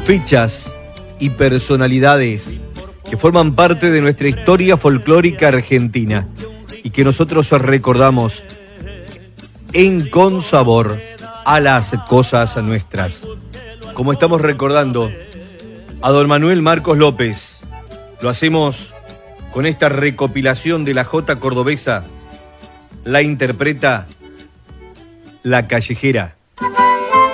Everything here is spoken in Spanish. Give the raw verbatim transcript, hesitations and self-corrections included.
fechas y personalidades que forman parte de nuestra historia folclórica argentina y que nosotros recordamos en Con Sabor a las cosas nuestras. Como estamos recordando a don Manuel Marcos López, lo hacemos con esta recopilación de la jota cordobesa. La interpreta La Callejera.